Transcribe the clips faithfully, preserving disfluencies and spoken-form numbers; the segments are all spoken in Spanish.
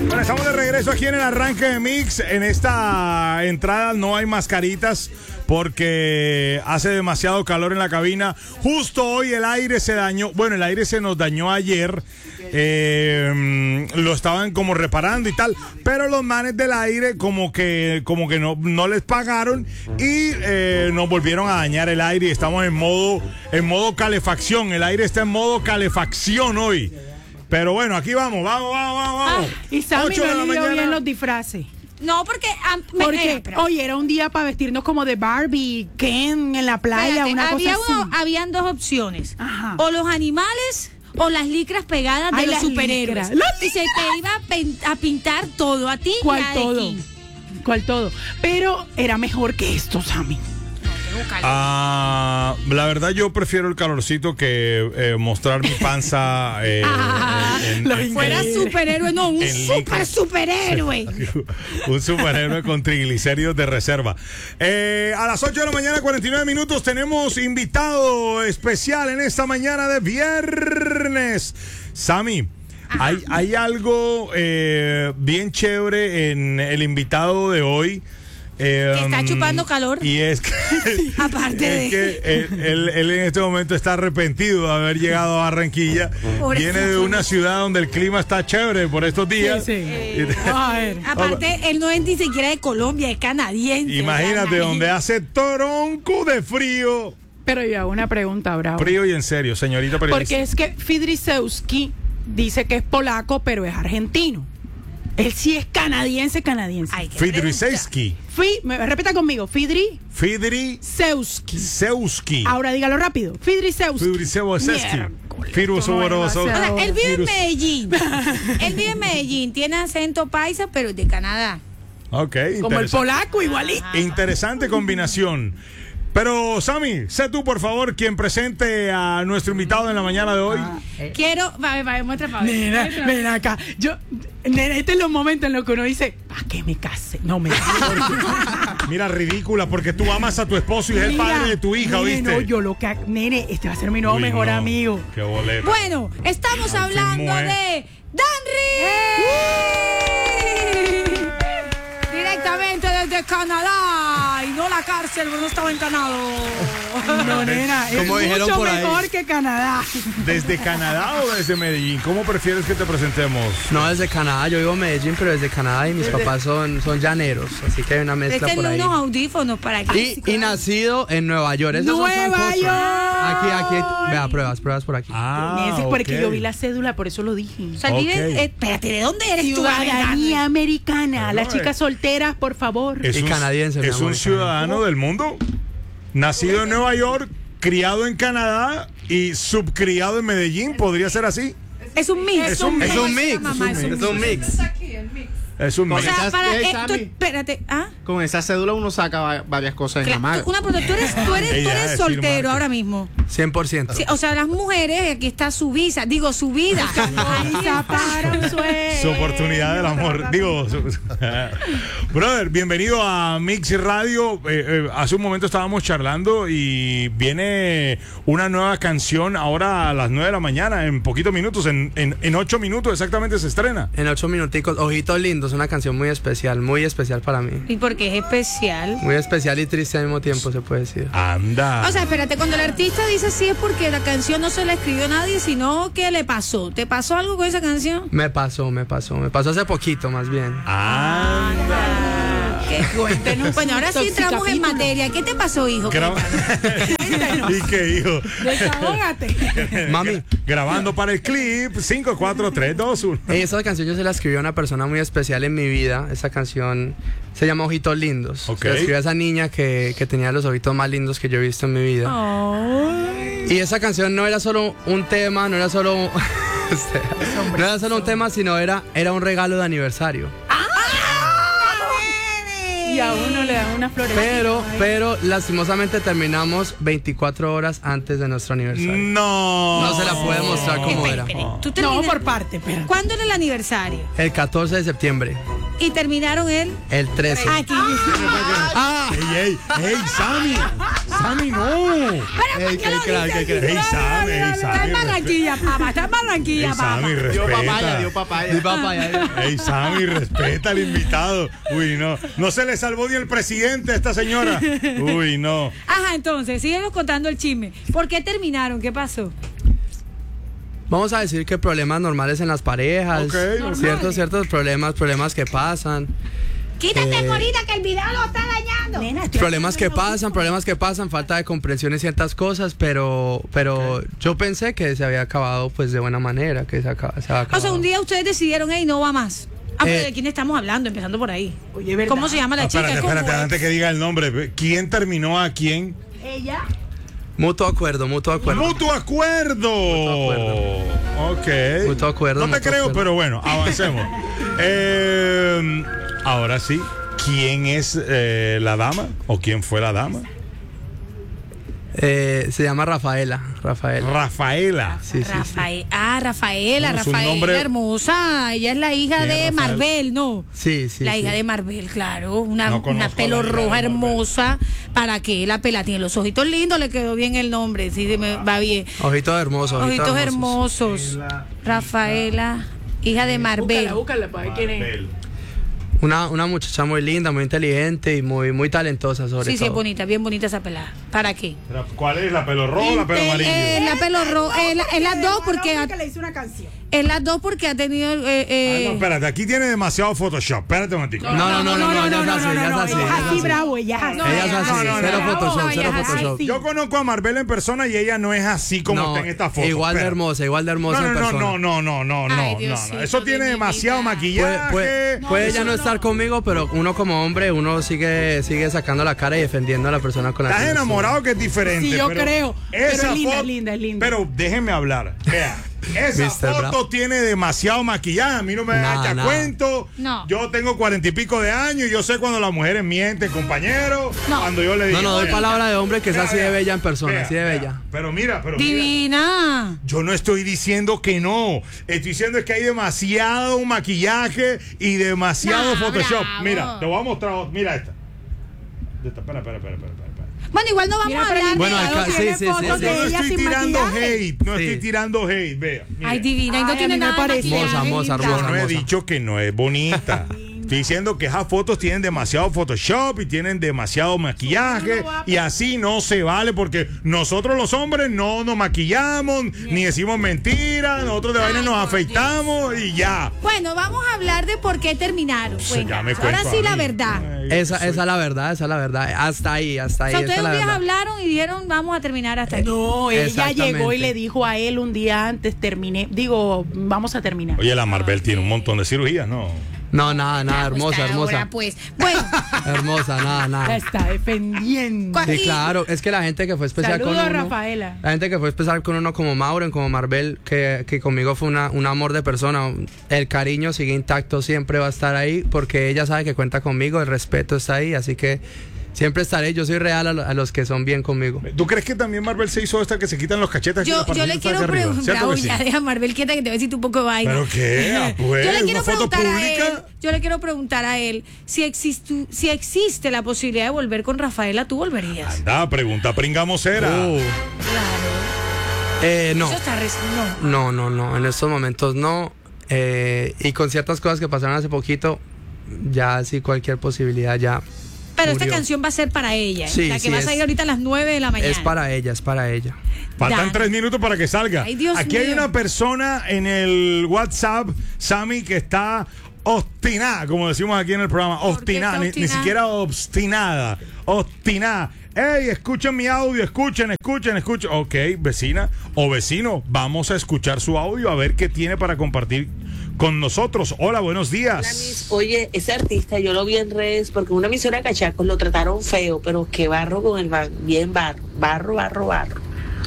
Bueno, estamos de regreso aquí en el arranque de Mix. En esta entrada no hay mascaritas porque hace demasiado calor en la cabina. Justo hoy el aire se dañó. Bueno, el aire se nos dañó ayer. Eh, lo estaban como reparando y tal. Pero los manes del aire como que, como que no, no les pagaron y eh, nos volvieron a dañar el aire. Y estamos en modo, en modo calefacción. El aire está en modo calefacción hoy. Pero bueno, aquí vamos, vamos, vamos, vamos. Ah, y Sammy no le dio bien los disfraces. No, porque... Um, me, porque, eh, oye, era un día para vestirnos como de Barbie, Ken en la playa, espérate, una había cosa uno, así. Habían dos opciones. Ajá. O los animales o las licras pegadas de Ay, los las superhéroes. licras. ¡Las Y se te iba a, pen- a pintar todo, a ti ¿Cuál y a todo? Ekin. ¿Cuál todo? Pero era mejor que esto, Sammy. Ah, la verdad yo prefiero el calorcito que eh, mostrar mi panza. Eh, Ah, en- lo en- Fuera en- superhéroe, no, un en super licras. superhéroe. Un superhéroe con triglicéridos de reserva. Eh, a las ocho de la mañana, cuarenta y nueve minutos, tenemos invitado especial en esta mañana de viernes. Sammy, hay, hay algo eh, bien chévere en el invitado de hoy. Eh, Que está chupando calor. Y es que, Aparte de- es que él, él- él en este momento está arrepentido de haber llegado a Barranquilla. Pobrecito. Viene de una ciudad donde el clima está chévere por estos días. Sí, sí. A ver. Aparte, él no es ni siquiera de Colombia, es canadiense. Imagínate, o sea, donde hace toronco de frío. Pero yo hago una pregunta, Bravo. Frío y en serio, señorita periodista. Porque es que Fidrisewski dice que es polaco, pero es argentino. Él sí es canadiense, canadiense. Hay que Fidrisewski. Fi, me repita conmigo, Fidrisewski. Fidrisewski. Ahora dígalo rápido. Fidrisewski. Fidrisewski. Miércoles, Fidrisewski. esto no es O sea, él vive en Virus. Medellín. Él vive en Medellín, tiene acento paisa, pero es de Canadá. Ok, Como el interesante. polaco, igualito. Interesante combinación. Pero, Sammy, sé tú, por favor, quien presente a nuestro invitado en la mañana de hoy. Quiero. Va, va, va, muestra para ver. Nena, Muestra. ven acá. Yo, nena, este es los momentos en los que uno dice, ¿para qué me case? No me Mira, ridícula, porque tú amas a tu esposo y es el Mira, padre de tu hija, nene, ¿oíste? No, yo lo que... Nene, este va a ser mi nuevo Uy, mejor no, amigo. Qué boleta. Bueno, estamos Al fin hablando muere. de Danry. Directamente desde Canadá. Y no la cárcel, porque no estaba en Canadá. No, nena, es Como dijeron mucho por ahí. mejor que Canadá. ¿Desde Canadá o desde Medellín? ¿Cómo prefieres que te presentemos? No, desde Canadá, yo vivo en Medellín, pero desde Canadá y mis papás son, son llaneros, así que hay una mezcla Este por ahí. unos audífonos para que. Y, y nacido en Nueva York. Esas son ¡Nueva cosas. York! Aquí, aquí, vea, pruebas, pruebas por aquí. Ah, Ese es porque ok. yo vi la cédula, por eso lo dije. O sea, vive- Ok. eh, espérate, ¿de dónde eres tú? Ciudadanía americana. Bueno, Las eh. chicas solteras, por favor. Es Y un, canadiense, mi Es amor, un ciudadano del mundo. Nacido en Nueva York, criado en Canadá y subcriado en Medellín. ¿Podría ser así? Es un mix. Es un- Es un mix, Mamá, es un mix. Es un O mix. sea, Esas- para eh, esto, Sammy. espérate, ¿ah? Con esa cédula uno saca va- varias cosas en la Claro, mano. una pregunta, tú eres, tú eres, tú Ella va a eres decir soltero marca. ahora mismo. cien por ciento. Sí, o sea, las mujeres, aquí está su visa, digo su vida. Visa para un sueño. Su oportunidad del amor. Digo, su- brother, bienvenido a Mix Radio. Eh, eh, hace un momento estábamos charlando y viene una nueva canción ahora a las nueve de la mañana, en poquitos minutos, en, en, en ocho minutos exactamente se estrena. En ocho minuticos, Ojitos Lindos, una canción muy especial, muy especial para mí. Y porque es especial. Muy especial y triste al mismo tiempo, se puede decir. Anda. O sea, espérate, cuando el artista dice así es porque la canción no se la escribió nadie, sino que le pasó. ¿Te pasó algo con esa canción? Me pasó, me pasó, me pasó hace poquito más bien. Anda. ¿Qué? Cuéntenos Bueno, ahora sí entramos en capítulo. materia. ¿Qué te pasó, hijo? Gra- ¿Y qué, hijo? Desahógate. Mami. Grabando para el clip cinco, cuatro, tres, dos, uno. Esa canción yo se la escribió a una persona muy especial en mi vida. Esa canción se llama Ojitos Lindos. Ok. Se la escribió a esa niña que, que tenía los ojitos más lindos que yo he visto en mi vida. Ay. Y esa canción no era solo un tema, no era solo, o sea, no era solo un tema, sino era, era un regalo de aniversario. Y a uno le dan una flores. Pero, pero lastimosamente terminamos veinticuatro horas antes de nuestro aniversario. No. No se la puede mostrar cómo Espera, era. espera. Tú No, terminas- por parte, pero. ¿Cuándo era el aniversario? El catorce de septiembre. Y terminaron él. El trece. Aquí. Ah, ¡Ey, ey! ¡Ey, Sammy! ¡Sammy, no! Pero ¿por Ey, qué ¿qué lo crees? dices? ¿Qué crees? ¡Ey, Sammy! ¡Ey, Está en Sammy! Barranquilla, papá. Está en Barranquilla, ¡Ey, papá. Sammy, Dio papaya, respeta! dio papaya. mi papá ya. ¡Ey, Sammy, respeta al invitado! Uy, no. No se le salvó ni el presidente a esta señora. Uy, no. Ajá, entonces, síguenos contando el chisme. ¿Por qué terminaron? ¿Qué pasó? Vamos a decir que problemas normales en las parejas. Ok, ok. Ciertos, ciertos problemas, problemas que pasan. Quítate, Eh, Morita, que el video lo está dañando. Nena, estoy Problemas que haciendo pasan, problemas que pasan, falta de comprensión en ciertas cosas, pero pero yo pensé que se había acabado pues de buena manera, que se, acaba, se había acabado. O sea, un día ustedes decidieron, hey, no va más. Ah, pero Eh, ¿de quién estamos hablando? Empezando por ahí. Oye, ¿verdad? ¿Cómo se llama la Ah, chica? espérate, ¿Cómo espérate, es? antes que diga el nombre. ¿Quién terminó a quién? Ella. Mutuo acuerdo, mutuo acuerdo. ¡Mutuo acuerdo! Ok. Mutuo acuerdo, No te mutuo creo, acuerdo. pero bueno, avancemos. Eh, ahora sí, ¿quién es eh, la dama? ¿O quién fue la dama? Eh, se llama Rafaela, Rafaela. Rafaela. Sí, sí, sí. Rafael. Ah, Rafaela, No, es un Rafaela, nombre- hermosa. Ella es la hija ¿Quién es de Rafael? Marvel, ¿no? Sí, sí, la sí. hija de Marvel, claro. Una, No una conozco a pelo la hija de roja Marvel. hermosa. ¿Para qué? La pela tiene los ojitos lindos, le quedó bien el nombre. Sí, me va bien. Ojitos hermosos, ojitos, Ojitos hermosos. hermosos. Rafaela, hija de Marvel. Búscala, búscala para ver quién es. Marvel. Una, una muchacha muy linda, muy inteligente y muy, muy talentosa sobre Sí, sí, todo. es bonita, bien bonita esa pelada. ¿Para qué? ¿Cuál es? ¿La pelo rojo o la pelo Eh, amarillo? eh, la pelo rojo. Es la- es las dos porque ha, Que le hizo una canción. es las dos porque ha tenido. eh, eh, Ah, no, espérate, aquí tiene demasiado Photoshop. Espérate un momentico. No, no, no, no, no, ella es así, ella es así, Ella ella es es así, así. bravo, ella es así. No, Ella es así, no, no, cero no, Photoshop, no, cero ella es Photoshop. así. Yo conozco a Marvel en persona y ella no es así como No, está en esta foto. igual de Espera. hermosa, igual de hermosa No, en no, no, persona. no, no, no, no, no, Ay, no, Diosito no. Eso de tiene mi demasiado vida. Puede, maquillaje. puede, puede ella no estar conmigo, pero uno como hombre, uno sigue, sigue sacando la cara y defendiendo a la persona con la Estás que uno enamorado que es diferente. Sí, yo pero creo. Pero esa es linda, foto- es linda, es linda. Pero déjenme hablar. Vea, esa Mister foto Bravo. tiene demasiado maquillaje. A mí no me Nah, echa nah. cuento. No. Yo tengo cuarenta y pico de años y yo sé cuando las mujeres mienten, compañero. No. Cuando yo le digo. No, no, doy "Oye, palabra de hombre que es vea, así de vea, bella en persona, vea, así de vea". bella. Pero mira, pero mira. Divina. Yo no estoy diciendo que no. Estoy diciendo es que hay demasiado maquillaje y demasiado No, Photoshop. bravo. Mira, te voy a mostrar. ot- Mira esta. Esta, Espera, espera, espera, espera, espera. Bueno, igual no vamos Mira, a pero hablar Bueno, de. acá- sí, tiene sí, sí, fotos sí. de Yo no ella estoy sin tirando maquillaje. hate. No Sí. estoy tirando hate. Vea. mira. Ay, divina, y no Ay, a tiene mí me nada de parece maquillaje, hermosa, hermosa, linda. Yo hermosa. no he dicho que no es bonita. Estoy diciendo que esas fotos tienen demasiado Photoshop y tienen demasiado maquillaje y así no se vale porque nosotros los hombres no nos maquillamos ni decimos mentiras, nosotros de vaina nos afeitamos y ya. Bueno, vamos a hablar de por qué terminaron. Ya Cuéntanos. me Ahora cuento sí a la mí. verdad. Ay, Esa, esa es la verdad, esa es la verdad. Hasta ahí, hasta O ahí. sea, esa ustedes es un la día verdad. hablaron y dijeron, vamos a terminar hasta aquí. No, ella Exactamente. llegó y le dijo a él un día antes, terminé, digo, vamos a terminar. Oye, la Marvel tiene un montón de cirugías, ¿no? No, nada, nada, Pues, hermosa, ahora, hermosa. pues. Bueno, Hermosa, nada, La nada. está defendiendo. ¿Cuál- Sí, claro, es que la gente que fue especial Saludos, con uno, Rafaela. la gente que fue especial con uno como Mauro, como Marvel, que, que conmigo fue una, un amor de persona, el cariño sigue intacto, siempre va a estar ahí, porque ella sabe que cuenta conmigo, el respeto está ahí, así que siempre estaré, yo soy real a, lo- a los que son bien conmigo. ¿Tú crees que también Marvel se hizo esta que se quitan los cachetes? aquí yo, en la yo le partecita quiero de acá arriba? preguntar, ¿Cierto que sí? ya deja Marvel quieta que te voy a decir un poco de vaina. ¿Pero qué? Ah, pues, yo le ¿una quiero foto preguntar a pública? él, yo le quiero preguntar a él si existe, si existe la posibilidad de volver con Rafaela, ¿tú volverías? Anda, pregunta pringamosera. Uh, Claro. eh, no, Eso está res- no. no, no, no, en estos momentos no, eh, y con ciertas cosas que pasaron hace poquito, ya sí cualquier posibilidad ya Pero esta murió. canción va a ser para ella, Sí, la que sí, va a es- salir ahorita a las nueve de la mañana. es para ella, es para ella. Faltan Dale. tres minutos para que salga. Ay, Dios Aquí hay mío. una persona en el WhatsApp, Sammy, que está obstinada, como decimos aquí en el programa. qué Obstinada, está ni, ni obstinada? siquiera obstinada. Obstinada. Ey, escuchen mi audio, escuchen, escuchen, escuchen. Ok, vecina o vecino, vamos a escuchar su audio a ver qué tiene para compartir con nosotros. Hola, buenos Hola, días. Miss. Oye, ese artista yo lo vi en redes porque una emisora de cachacos lo trataron feo, pero qué barro con el bar, bien barro, barro, barro, barro.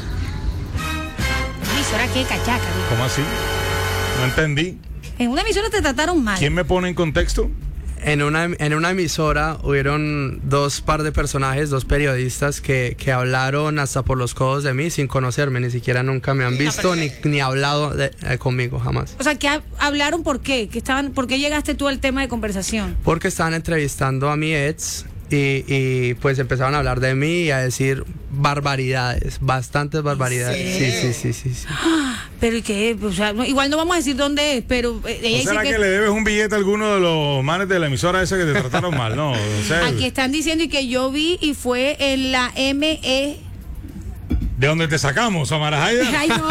Emisora que cachaca. dijo. ¿Cómo así? No entendí. En una emisora te trataron mal. ¿Quién me pone en contexto? en una, en una emisora hubieron dos par de personajes, dos periodistas que, que hablaron hasta por los codos de mí sin conocerme, ni siquiera nunca me han visto ni, ni hablado de, eh, conmigo, jamás. O sea, ¿qué ha- hablaron por qué? ¿Qué estaban, ¿Por qué llegaste tú al tema de conversación? Porque estaban entrevistando a mi ex y, y pues empezaron a hablar de mí y a decir barbaridades, bastantes barbaridades. Sí, sí, sí, sí, sí. Pero ¿y qué? O sea, no- igual no vamos a decir dónde es, pero eh, ella ¿O dice será que... que, le debes un billete a alguno de los manes de la emisora esa que te trataron mal? No, o sea, aquí están diciendo y que yo vi y fue en la M E. ¿de dónde te sacamos, Samara Jaida? Ay, no.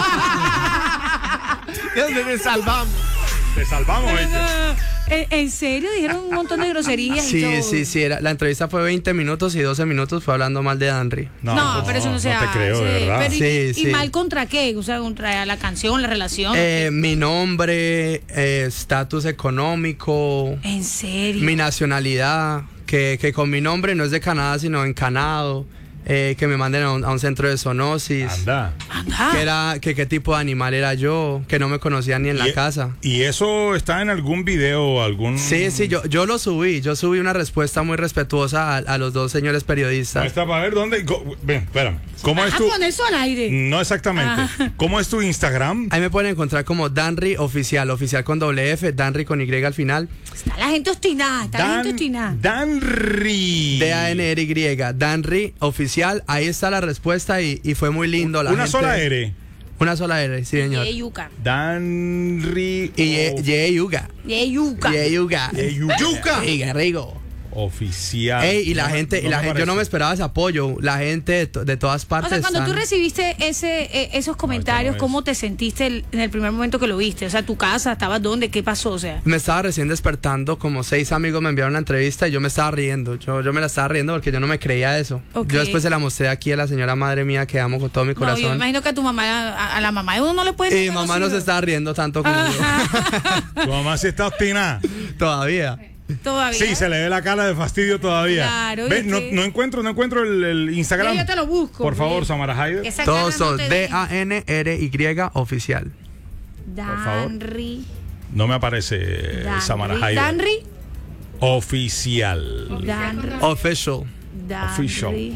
¿De dónde te salvamos? Te salvamos, ¿viste? ¿En, en serio? Dijeron un montón de groserías y Sí, todo. sí, sí. Era, la entrevista fue veinte minutos y doce minutos fue hablando mal de Danry. No, pero eso no se No hace. te creo, de verdad. Pero, ¿y, Sí, y sí. mal contra qué? O sea, contra la canción, la relación. Eh, mi nombre, eh, estatus económico, ¿En serio? mi nacionalidad, que, que con mi nombre no es de Canadá, sino encanado, eh, que me manden a un, a un centro de zoonosis, Anda. Anda. que era, que qué tipo de animal era yo, que no me conocían ni en la Y- casa. ¿Y eso está en algún video, algún...? Sí, sí, yo, yo lo subí, yo subí una respuesta muy respetuosa a, a los dos señores periodistas. Está para ver dónde... go- Ven, espérame. ¿Cómo es Ah, tu...? pon eso al aire. No exactamente. Ah. ¿Cómo es tu Instagram? Ahí me pueden encontrar como Danry Oficial, oficial con doble F, Danry con Y al final, Está la gente obstinada, está la gente obstinada. Danry. D A N R Y, Danry Oficial, ahí está la respuesta y, y fue muy lindo. La Una gente- sola R. Una sola R, sí señor. Ye yuca. Danry. Y Ye- of- Ye Yuga. Ye yuca. Ye Yuga. Ye Yuga. Y qué rico. Oficial. Ey, y la No me- gente, y no la me gente, yo no me parece. esperaba ese apoyo. La gente de, to- de todas O partes. sea, cuando tú están- recibiste ese, eh, esos comentarios, no es. ¿cómo te sentiste el- en el primer momento que lo viste? O sea, tu casa, ¿estabas dónde? ¿Qué pasó? O sea, Me estaba recién despertando, como seis amigos me enviaron una entrevista y yo me estaba riendo. Yo, yo me la estaba riendo porque yo no me creía eso. Ok. Yo después se la mostré aquí a la señora madre mía que amo con todo mi no, yo me corazón. imagino que a tu mamá, a, a la mamá de uno no le puede Y decir mi mamá algo no se así, estaba riendo tanto como yo. Tu mamá sí está obstinada. Todavía. Todavía. Sí, se le ve la cara de fastidio todavía. Claro, Ve, y no, que- no encuentro, no encuentro el, el Instagram. Yo te lo busco, Por favor, ve. Samara Jaida. Esa Todos, cara no todos. te D deja. A N R Y Oficial. favor. Danry. No me aparece Danry. Samara Jaida. Danry. Oficial. Danry. Official. Danry. Official.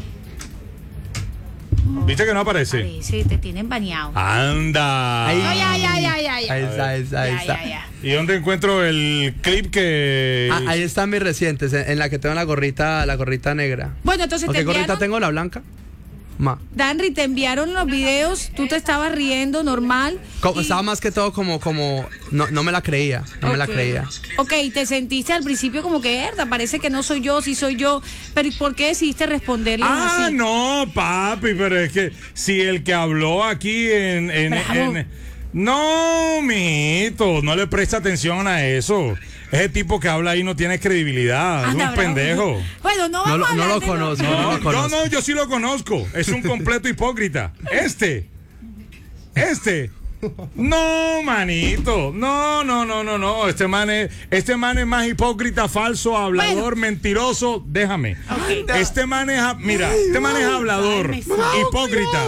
¿Viste que no aparece? Parece, te tienen bañado. Anda. Ahí. No, ya, ya, ya, ya, ya. Ahí está, ahí está, ahí Ya, está. ya, ya. ¿Y dónde encuentro el clip que...? Ah, ahí están mis recientes, en, en la que tengo la gorrita, la gorrita negra. Bueno, entonces ¿O te qué gorrita enviaron, tengo? ¿La blanca? Ma. Danry, te enviaron los videos, tú te estabas riendo normal. Como- y- Estaba más que todo como, como, no, no me la creía, no me la Ok. creía. Ok, te sentiste al principio como que, herda, parece que no soy yo, sí soy yo. Pero ¿y por qué decidiste responderle Ah, así? no, papi, pero es que si el que habló aquí en... en, Bravo. en- no, mijito, no le presta atención a eso. Ese tipo que habla ahí no tiene credibilidad, es Anda, un bravo. pendejo. Bueno, no No vamos lo- a no hablar lo de conozco. no- no No, lo yo conozco. no, yo sí lo conozco. Es un completo hipócrita. Este. Este. No, manito. No, no, no, no, no. Este man es, este man es más hipócrita, falso, hablador, mentiroso. Déjame. Este man es, ha- mira, este man es hablador, hipócrita,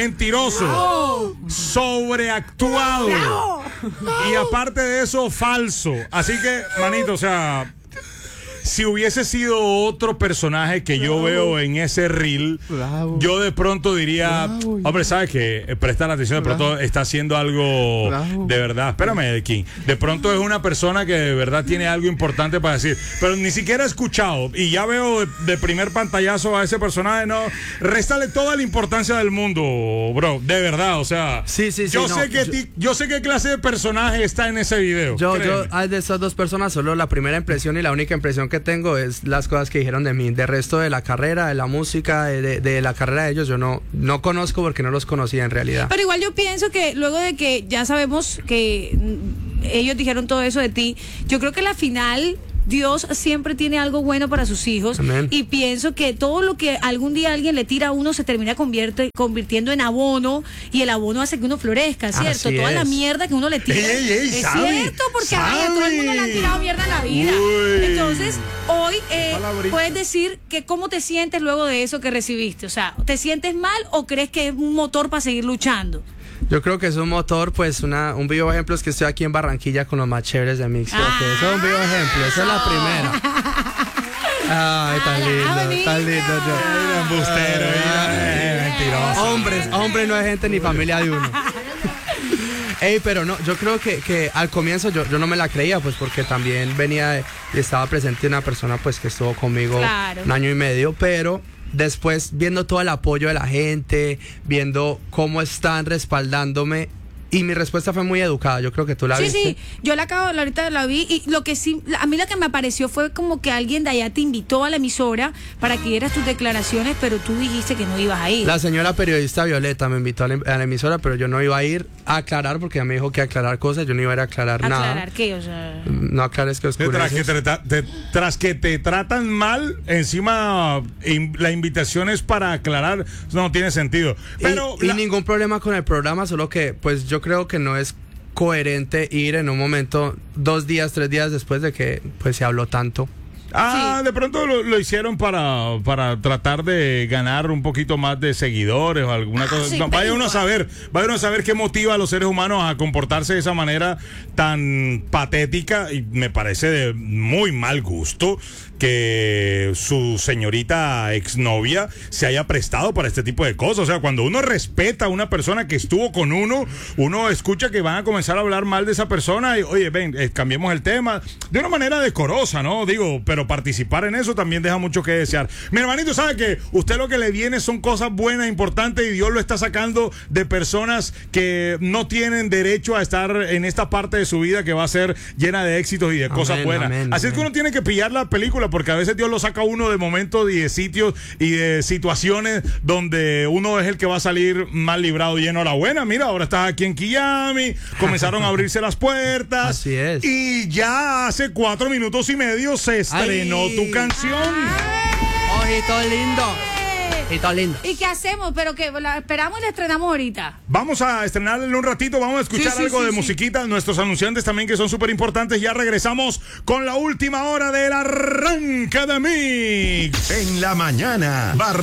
mentiroso, sobreactuado. Y aparte de eso, falso. Así que, manito, o sea, si hubiese sido otro personaje que yo veo en ese reel, Bravo. yo de pronto diría, hombre, ¿sabes qué? Presta la atención, de pronto está haciendo algo Bravo. de verdad. Espérame, King. De pronto es una persona que de verdad tiene algo importante para decir, pero ni siquiera he escuchado y ya veo de, de primer pantallazo a ese personaje, no, réstale toda la importancia del mundo, bro, de verdad, o sea, Sí, sí, sí, yo no, sé que yo- ti- yo sé qué clase de personaje está en ese video. Yo, créeme. yo, ah, de estas dos personas, solo la primera impresión y la única impresión que tengo es las cosas que dijeron de mí. De resto de la carrera, de la música, de, de- de la carrera de ellos, yo no, no conozco porque no los conocía en realidad. Pero igual yo pienso que luego de que ya sabemos que mm, ellos dijeron todo eso de ti, yo creo que la final Dios siempre tiene algo bueno para sus hijos. Amén. Y pienso que todo lo que algún día alguien le tira a uno se termina convierte, convirtiendo en abono, y el abono hace que uno florezca, ¿cierto? Así Toda la es. mierda que uno le tira. Ey, ey, es sabe, cierto, porque ay, a todo el mundo le han sabe. tirado mierda en la vida. Uy. Entonces, hoy eh, Palabrita. puedes decir que cómo te sientes luego de eso que recibiste. O sea, ¿te sientes mal o crees que es un motor para seguir luchando? Yo creo que es un motor, pues una, un vivo ejemplo es que estoy aquí en Barranquilla con los más chéveres de Mix. Ah, okay, eso es un vivo ejemplo, esa es la primera. Ay, tan lindo, tan lindo yo. Ay, embustero, ay, mentiroso. Hombres, hombres no hay gente ni familia de uno. Ey, pero no, yo creo que, que al comienzo yo, yo no me la creía, pues porque también venía y estaba presente una persona pues que estuvo conmigo claro. un año y medio, pero después viendo todo el apoyo de la gente, viendo cómo están respaldándome. Y mi respuesta fue muy educada, yo creo que tú la sí, viste. Sí, sí, yo la acabo, ahorita la vi y lo que sí, a mí lo que me apareció fue como que alguien de allá te invitó a la emisora para que dieras tus declaraciones, pero tú dijiste que no ibas a ir. La señora periodista Violeta me invitó a la, a la emisora, pero yo no iba a ir a aclarar porque ella me dijo que aclarar cosas, yo no iba a ir a aclarar, ¿Aclarar nada. ¿Aclarar qué? O sea... No aclares que Tras que, oscureces. te, te, tras que te tratan mal, encima in, la invitación es para aclarar, no tiene sentido. Pero y, la... y ningún problema con el programa, solo que pues yo creo que no es coherente ir en un momento, dos días, tres días después de que pues se habló tanto. Ah, Sí. de pronto lo, lo hicieron para, para tratar de ganar un poquito más de seguidores o alguna Ah, cosa. sí, No, vaya pero uno a igual. saber, vaya uno a saber qué motiva a los seres humanos a comportarse de esa manera tan patética y me parece de muy mal gusto que su señorita exnovia se haya prestado para este tipo de cosas. O sea, cuando uno respeta a una persona que estuvo con uno, uno escucha que van a comenzar a hablar mal de esa persona y, oye, ven, eh, cambiemos el tema de una manera decorosa, ¿no? Digo, pero participar en eso también deja mucho que desear. Mi hermanito, sabe que usted lo que le viene son cosas buenas, importantes, y Dios lo está sacando de personas que no tienen derecho a estar en esta parte de su vida que va a ser llena de éxitos y de Amén, cosas buenas. amén, Así es que amén. uno tiene que pillar la película, porque a veces Dios lo saca a uno de momentos y de sitios y de situaciones donde uno es el que va a salir más librado. Y enhorabuena, mira, ahora estás aquí en Kiami, comenzaron a abrirse las puertas. Así es. Y ya hace cuatro minutos y medio se estrenó Ay. tu canción. Ojito lindo. Ojito lindo. ¿Y qué hacemos? Pero que la esperamos y la estrenamos ahorita. Vamos a estrenarla en un ratito, vamos a escuchar Sí, sí, algo sí, de sí. musiquita, nuestros anunciantes también que son súper importantes. Ya regresamos con la última hora del arranque de Mix. En la mañana, Barra